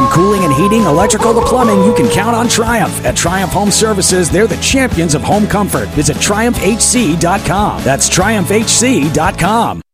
cooling and heating, electrical to plumbing, you can count on Triumph. At Triumph Home Services, they're the champions of home comfort. Visit TriumphHC.com. That's TriumphHC.com.